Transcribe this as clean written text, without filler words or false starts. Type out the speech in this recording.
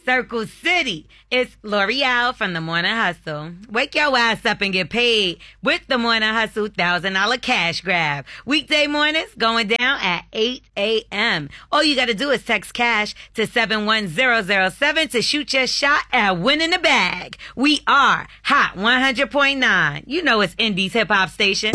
Circle City. It's L'Oreal from the Morning Hustle. Wake your ass up and get paid with the Morning Hustle $1,000 cash grab. Weekday mornings going down at 8 a.m. All you got to do is text cash to 71007 to shoot your shot at winning the bag. We are Hot 100.9. You know it's Indies Hip Hop Station.